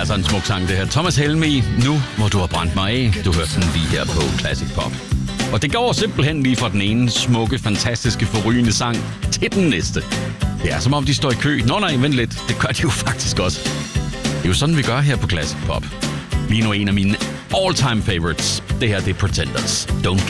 altså en smuk sang, det her. Thomas Helmig, Nu må du have brændt mig af. Du hørte den lige her på Classic Pop. Og det går simpelthen lige fra den ene smukke, fantastiske, forrygende sang til den næste. Det er som om, de står i kø. Nå nej, vent lidt. Det gør de jo faktisk også. Det er jo sådan, vi gør her på Classic Pop. Lige nu en af mine all-time favorites. Det her, det er Pretenders. Don't get